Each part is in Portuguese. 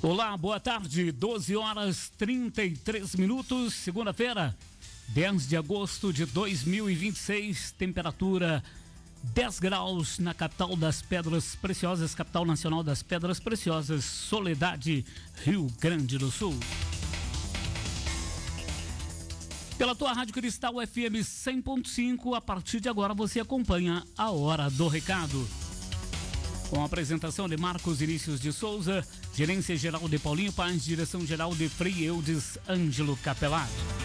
Olá, boa tarde, 12 horas 33 minutos, segunda-feira, 10 de agosto de 2026, temperatura 10 graus na capital das Pedras Preciosas, capital nacional das Pedras Preciosas, Soledade, Rio Grande do Sul. Pela tua Rádio Cristal FM 100.5, a partir de agora você acompanha a Hora do Recado. Com a apresentação de Marcos Vinícius de Souza, gerência geral de Paulinho Paz, direção geral de Frei Eudes Ângelo Capelar.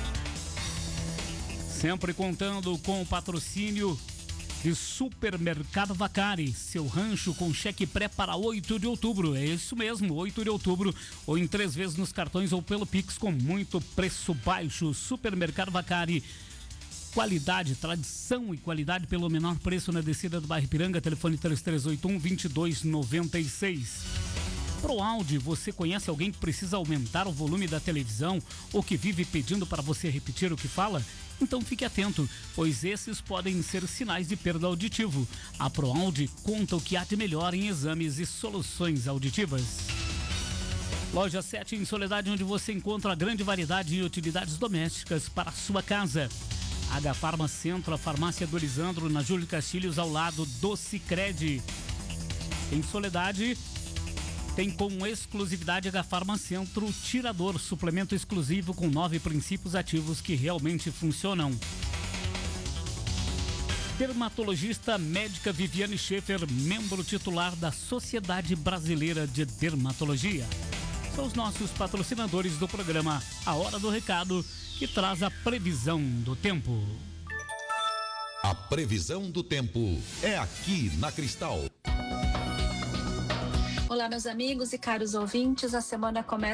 Sempre contando com o patrocínio de Supermercado Vacari, seu rancho com cheque pré para 8 de outubro. É isso mesmo, 8 de outubro, ou em 3 vezes nos cartões ou pelo Pix com muito preço baixo. Supermercado Vacari. Qualidade, tradição e qualidade pelo menor preço na descida do bairro Ipiranga, telefone 3381-2296. ProAudio, você conhece alguém que precisa aumentar o volume da televisão ou que vive pedindo para você repetir o que fala? Então fique atento, pois esses podem ser sinais de perda auditivo. A ProAudio conta o que há de melhor em exames e soluções auditivas. Loja 7 em Soledade, onde você encontra a grande variedade de utilidades domésticas para a sua casa. H-Farma Centro, a farmácia do Lisandro, na Júlio Castilhos, ao lado do Sicredi. Em Soledade, tem como exclusividade H-Farma Centro Tirador, suplemento exclusivo com 9 princípios ativos que realmente funcionam. Dermatologista médica Viviane Schaefer, membro titular da Sociedade Brasileira de Dermatologia. São os nossos patrocinadores do programa A Hora do Recado, que traz a previsão do tempo. A previsão do tempo é aqui na Cristal. Olá, meus amigos e caros ouvintes, a semana começa